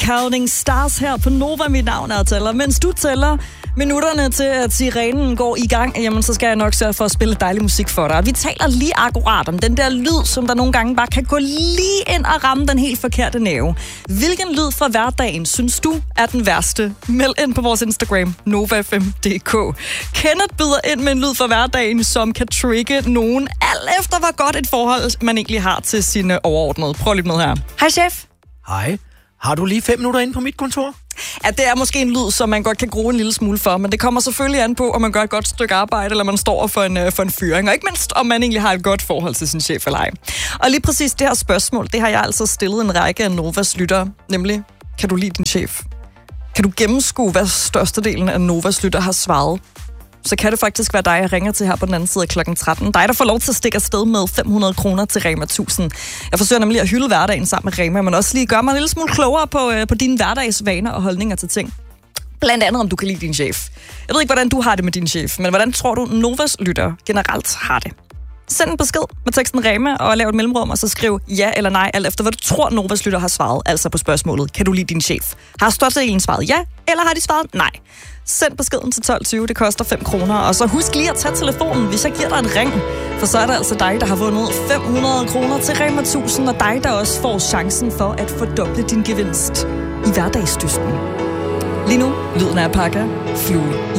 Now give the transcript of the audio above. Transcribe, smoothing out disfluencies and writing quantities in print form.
Counting Stars her på Nova. Mit navn er Tæller. Mens du tæller minutterne til, at sirenen går i gang, jamen så skal jeg nok sørge for at spille dejlig musik for dig. Vi taler lige akkurat om den der lyd, som der nogle gange bare kan gå lige ind og ramme den helt forkerte nerve. Hvilken lyd fra hverdagen synes du er den værste? Meld ind på vores Instagram, novafm.dk. Kenneth byder ind med en lyd fra hverdagen, som kan trigge nogen, alt efter hvor godt et forhold man egentlig har til sine overordnede. Prøv lige med her. Hej chef. Hej. Har du lige 5 minutter inde på mit kontor? Ja, det er måske en lyd, som man godt kan grue en lille smule for, men det kommer selvfølgelig an på, om man gør et godt stykke arbejde, eller man står for en fyring, og ikke mindst, om man egentlig har et godt forhold til sin chef eller ej. Og lige præcis det her spørgsmål, det har jeg altså stillet en række af Novas lyttere, nemlig, kan du lide din chef? Kan du gennemskue, hvad størstedelen af Novas lyttere har svaret? Så kan det faktisk være dig, jeg ringer til her på den anden side af klokken 13. Dig, der får lov til at stikke afsted med 500 kroner til Rema 1000. Jeg forsøger nemlig at hylde hverdagen sammen med Rema, men også lige gøre mig en lille smule klogere på dine hverdagsvaner og holdninger til ting. Blandt andet, om du kan lide din chef. Jeg ved ikke, hvordan du har det med din chef, men hvordan tror du, Novas lytter generelt har det? Send en besked med teksten Rema og lav et mellemrum, og så skriv ja eller nej, alt efter hvad du tror, Novas lytter har svaret, altså på spørgsmålet, kan du lide din chef? Har størstedelen svaret ja, eller har de svaret nej? Send beskeden til 12.20, det koster 5 kroner, og så husk lige at tage telefonen, hvis jeg giver dig en ring, for så er det altså dig, der har vundet 500 kroner til Rema 1000, og dig, der også får chancen for at fordoble din gevinst i hverdagsdysten. Lige nu, lyden af Pakka, Flue i